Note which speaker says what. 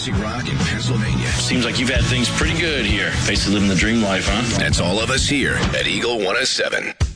Speaker 1: classic rock in Pennsylvania.
Speaker 2: Seems like you've had things pretty good here. Basically living the dream life, huh?
Speaker 1: That's all of us here at Eagle 107.